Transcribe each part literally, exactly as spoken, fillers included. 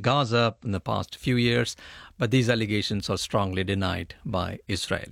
Gaza in the past few years, but these allegations are strongly denied by Israel.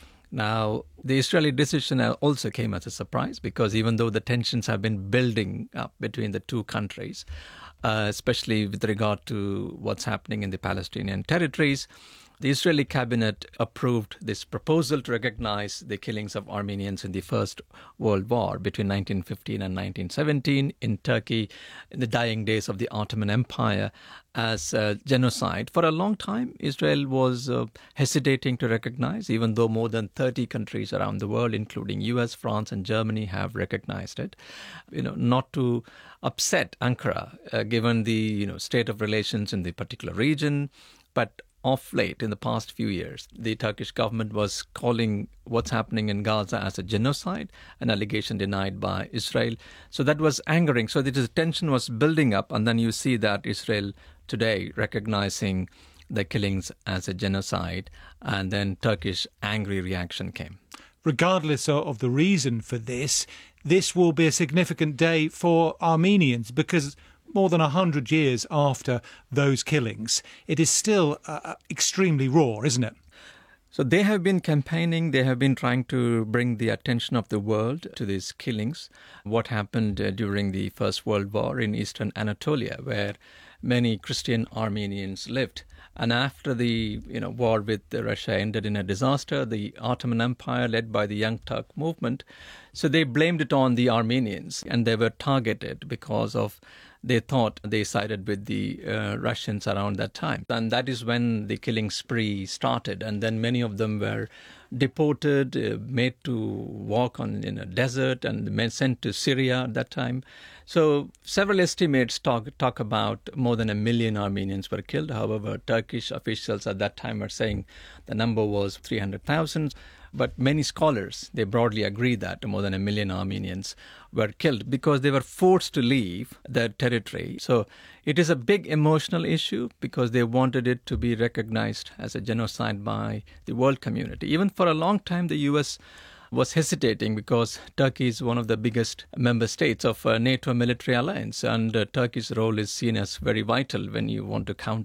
Now, the Israeli decision also came as a surprise because even though the tensions have been building up between the two countries, uh, especially with regard to what's happening in the Palestinian territories, the Israeli cabinet approved this proposal to recognize the killings of Armenians in the First World War between nineteen fifteen and nineteen seventeen in Turkey, in the dying days of the Ottoman Empire, as uh, genocide. For a long time, Israel was uh, hesitating to recognize, even though more than thirty countries around the world, including U S, France, and Germany, have recognized it. You know, not to upset Ankara, uh, given the you know state of relations in the particular region, but of late, in the past few years, the Turkish government was calling what's happening in Gaza as a genocide, an allegation denied by Israel. So that was angering. So the tension was building up, and then you see that Israel today recognizing the killings as a genocide, and then Turkish angry reaction came. Regardless of the reason for this, this will be a significant day for Armenians because more than one hundred years after those killings, it is still uh, extremely raw, isn't it? So they have been campaigning, they have been trying to bring the attention of the world to these killings. What happened uh, during the First World War in eastern Anatolia, where many Christian Armenians lived. And after the you know war with Russia ended in a disaster, the Ottoman Empire, led by the Young Turk movement, so they blamed it on the Armenians, and they were targeted because of they thought they sided with the uh, Russians around that time. And that is when the killing spree started. And then many of them were deported, uh, made to walk on in a desert, and sent to Syria at that time. So several estimates talk, talk about more than a million Armenians were killed. However, Turkish officials at that time are saying the number was three hundred thousand. But many scholars, they broadly agree that more than a million Armenians were killed because they were forced to leave their territory. So it is a big emotional issue because they wanted it to be recognized as a genocide by the world community. Even for a long time, the U S was hesitating because Turkey is one of the biggest member states of uh, NATO military alliance, and uh, Turkey's role is seen as very vital when you want to counter